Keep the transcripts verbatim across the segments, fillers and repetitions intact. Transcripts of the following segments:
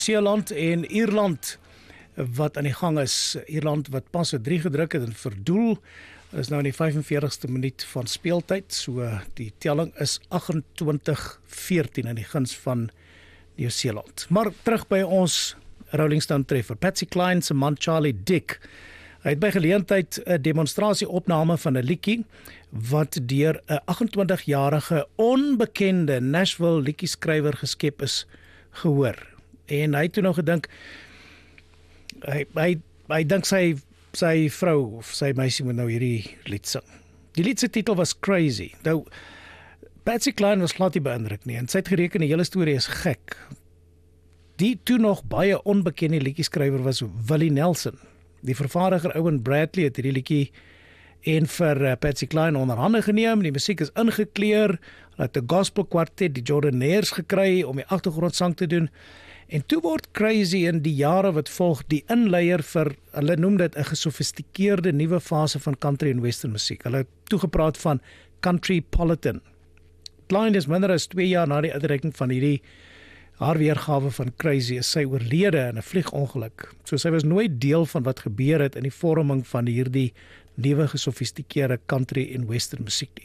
Nieu-Seeland en Ierland wat aan die gang is. Ierland wat pas het drie gedruk het en verdoel. Is nou in die vyf-en-veertigste minuut van speeltyd. So die telling is agt-en-twintig veertien in die guns van Nieu-Seeland. Maar terug by ons Rolling Stone treffer. Patsy Cline se man Charlie Dick. Hy het by geleentheid 'n demonstratieopname van 'n liedjie wat deur 'n agt-en-twintig-jarige onbekende Nashville liedjieskrywer geskep is gehoor. En hy het toe nou gedink hy hy hy dink sy sy vrou of sy meisie moet nou hierdie lied sing. Die lied se titel was Crazy. Nou Patsy Cline was glad nie beïndruk nie en sy het gereken die hele storie is gek. Die toe nog baie onbekende liedjieskrywer was Willie Nelson. Die vervaardiger Owen Bradley het hierdie liedjie en vir uh, Patsy Cline onderhande geneem. Die musiek is ingekleur. Hulle het 'n gospel kwartet, die Jordanaires, gekry om die agtergrondsang te doen. En toe word Crazy in die jare wat volg die inleier vir, hulle noem dit 'n gesofistikeerde nuwe fase van country en western musiek. Hulle het toegepraat van countrypolitan. Cline is minder as twee jaar na die uitreiking van hierdie haar weergawe van Crazy is sy oorlede in 'n vliegongeluk. So sy was nooit deel van wat gebeur het in die vorming van hierdie nuwe gesofistikeerde country en western musiek nie.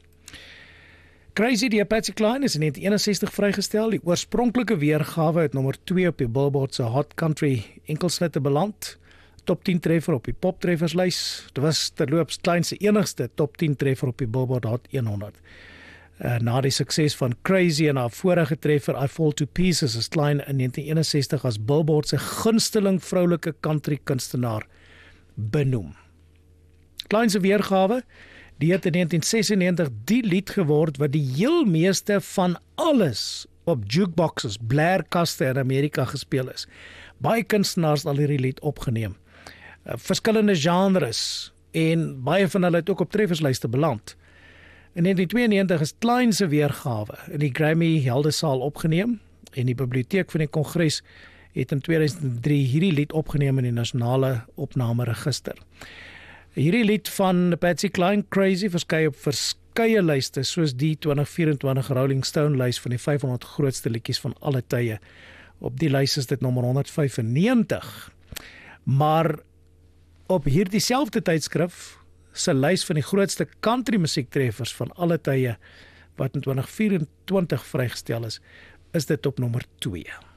Crazy deur Patsy Cline is in negentien eenensestig vrygestel. Die oorspronklike weergawe het nommer twee op die Billboard se Hot Country enkelsnitte beland. Top tien treffer op die poptrefferslys. Dit was terloops Cline se enigste top tien treffer op die Billboard Hot honderd. Uh, na die sukses van Crazy en haar vorige treffer I Fall to Pieces is Cline in negentien eenensestig as Billboard se gunsteling vroulike country kunstenaar benoem. Cline se weergawe, die het in negentien sesennegentig die lied geword wat die heel meeste van alles op jukeboxes, blaarkaste in Amerika gespeel is. Baie kunstenaars het al hierdie lied opgeneem. Uh, verskillende genres en baie van hulle het ook op trefferslyste beland. In negentien tweeënnegentig is Cline se weergawe in die Grammy Heldesaal opgeneem en die Biblioteek van die Kongres het in tweeduisend drie hierdie lied opgeneem in die Nasionale Opnameregister. Hierdie lied van Patsy Cline, Crazy, verskei op verskeie lyste soos die twintig vyf-en-twintig Rolling Stone lys van die vyfhonderd grootste liedjies van alle tye. Op die lys is dit nommer honderd vyfennegentig. Maar op hierdie selfde tydskrif se lys van die grootste country musiektreffers van alle tye wat in twintig vyf-en-twintig vrygestel is, is dit op nommer twee.